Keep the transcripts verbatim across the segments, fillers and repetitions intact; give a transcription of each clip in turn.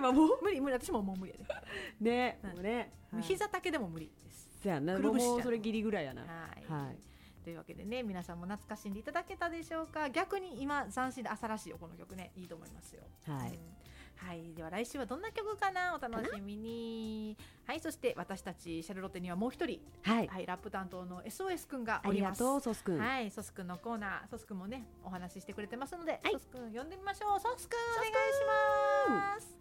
あもう無理無理、私ももう無理やでね、もうね、 はい、膝丈でも無理です。 そうやな、もうそれギリぐらいやな。 はい、 はい、 というわけでね、皆さんも懐かしんでいただけたでしょうか。逆に今斬新で朝らしいよこの曲ね、いいと思いますよ。 はい、 うん、はい、では来週はどんな曲かな、お楽しみに。はい、そして私たちシャルロテにはもう一人、 はい、 はい、ラップ担当の エスオーエス くんがおります。 ありがとうソスくん。 はい、ソスくんのコーナー、ソスくんもねお話ししてくれてますので、 はい、 ソスくん呼んでみましょう。ソスくんお願いします。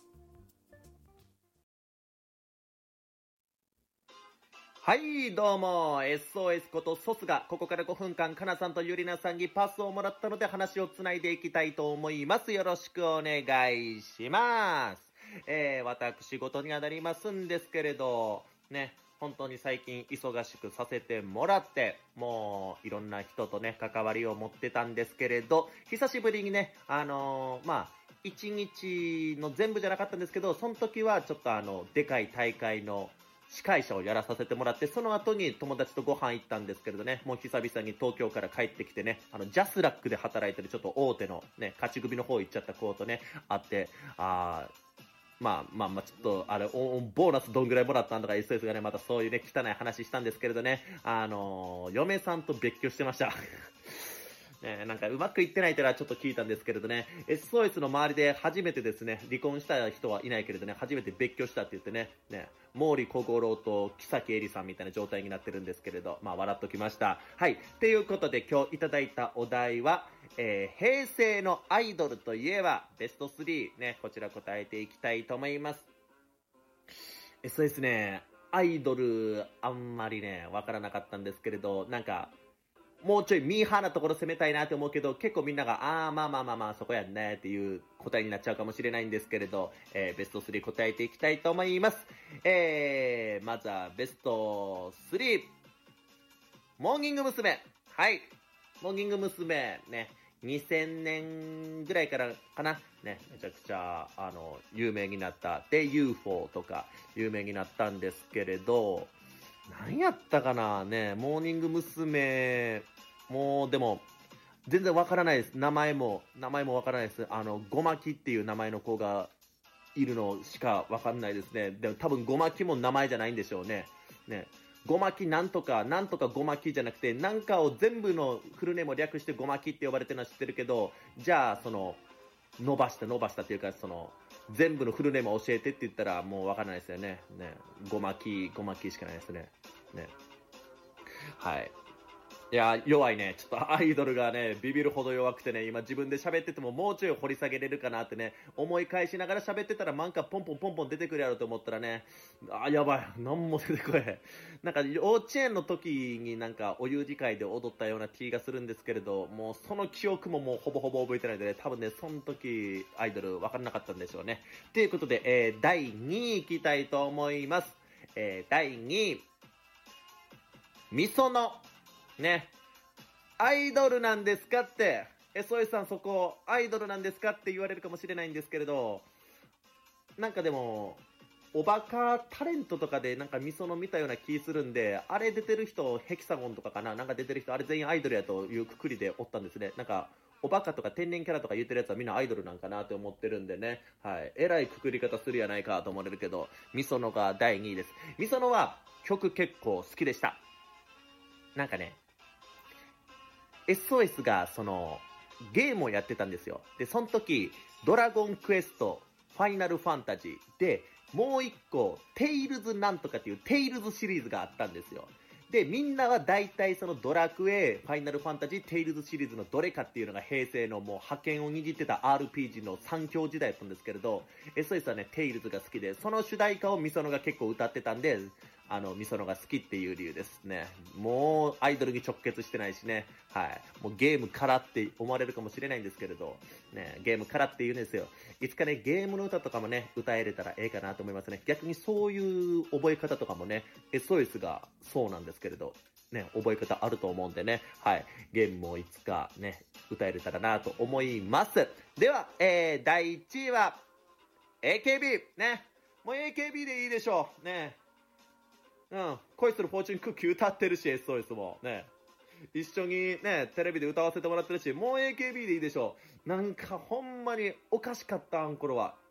はい、どうも エスオーエス ことソスがここからごふんかんかなさんとゆりなさんにパスをもらったので話をつないでいきたいと思います。よろしくお願いします。えー、私事にはなりますんですけれどね、本当に最近忙しくさせてもらってもういろんな人とね関わりを持ってたんですけれど、久しぶりにねあのー、まあ一日の全部じゃなかったんですけど、その時はちょっとあのでかい大会の司会者をやらさせてもらって、その後に友達とご飯行ったんですけれどね、もう久々に東京から帰ってきてね、あのジャスラックで働いてるちょっと大手のね勝ち組の方行っちゃった子とね会って、あーまあまあまあちょっとあれボーナスどんぐらいもらったんとか エスオーエス がねまたそういうね汚い話したんですけれどね、あのー、嫁さんと別居してましたね、なんかうまくいってないってのはちょっと聞いたんですけれどね、 エスオーエス の周りで初めてですね、離婚した人はいないけれどね、初めて別居したって言ってね、ね、毛利小五郎と木崎恵里さんみたいな状態になってるんですけれど、まあ笑っときました。はい。ということで今日いただいたお題は、えー、平成のアイドルといえばベストスリーね、こちら答えていきたいと思います。エスオーエス ね、アイドルあんまりね、わからなかったんですけれど、なんか、もうちょいミーハーなところ攻めたいなって思うけど、結構みんなが、あーまあまあまあまあそこやんねっていう答えになっちゃうかもしれないんですけれど、えー、ベストスリー答えていきたいと思います。えー、まずはベストスリー。モーニング娘。はい。モーニング娘。ね。にせんねんぐらいからかな。ね。めちゃくちゃ、あの、有名になった。で、ユーフォー とか有名になったんですけれど、何やったかなね、モーニング娘。もうでも全然わからないです。名前も名前もわからないです。あのごまきっていう名前の子がいるのしかわかんないですね。でも多分ごまきも名前じゃないんでしょうね。ね、ごまきなんとかなんとかごまきじゃなくて、なんかを全部のフルネームを略してごまきって呼ばれてるのは知ってるけど、じゃあその伸ばした伸ばしたっていうか、その全部のフルネームを教えてって言ったらもうわからないですよね。ね、ごまきごまきしかないですね。ね。はい。いや、弱いね。ちょっとアイドルがね、ビビるほど弱くてね、今自分で喋っててももうちょい掘り下げれるかなってね、思い返しながら喋ってたらなんかポンポンポンポン出てくるやろと思ったらね、あ、やばい。なんも出てこない。なんか幼稚園の時になんかお遊戯会で踊ったような気がするんですけれど、もうその記憶ももうほぼほぼ覚えてないので、ね、多分ね、その時アイドル分からなかったんでしょうね。ということで、えー、だいにいいきたいと思います。えー、だいにい。みその。ね。アイドルなんですかって、エスオーエス さんそこ、アイドルなんですかって言われるかもしれないんですけれど、なんかでも、おバカタレントとかでなんかミソノ見たような気するんで、あれ出てる人、ヘキサゴンとかかな、なんか出てる人、あれ全員アイドルやというくくりでおったんですね。なんか、おバカとか天然キャラとか言ってるやつはみんなアイドルなんかなって思ってるんでね。はい。えらいくくり方するやないかと思われるけど、ミソノがだいにいです。ミソノは曲結構好きでした。なんかね、エスオーエス がそのゲームをやってたんですよ。で、その時、ドラゴンクエスト、ファイナルファンタジーで、もう一個、テイルズなんとかっていうテイルズシリーズがあったんですよ。で、みんなは大体そのドラクエ、ファイナルファンタジー、テイルズシリーズのどれかっていうのが平成のもう覇権を握ってた アールピージー の三強時代だったんですけれど、エスオーエス はね、テイルズが好きで、その主題歌をミソノが結構歌ってたんで、あの、ミソノが好きっていう理由ですね。もう、アイドルに直結してないしね。はい。もうゲームからって思われるかもしれないんですけれど、ね、ゲームからって言うんですよ。いつかね、ゲームの歌とかもね、歌えれたらええかなと思いますね。逆にそういう覚え方とかもね、エスオーエス がそうなんですけれど、ね、覚え方あると思うんでね。はい。ゲームもいつかね、歌えれたらなと思います。では、えー、だいいちいは、エーケービー! ね。もう エーケービー でいいでしょう。ね。うん。恋するフォーチュンクッキー歌ってるし、エスオーエス も。ね。一緒にね、テレビで歌わせてもらってるし、もう エーケービー でいいでしょう。なんかほんまにおかしかった、あん頃は。